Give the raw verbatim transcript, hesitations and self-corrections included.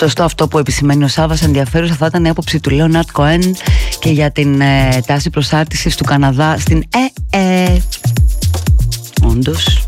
Σωστό αυτό που επισημαίνει ο Σάββας. Ενδιαφέρουσα θα ήταν η άποψη του Λέοναρτ Κοέν και για την ε, τάση προσάρτησης του Καναδά στην ΕΕ. Όντως.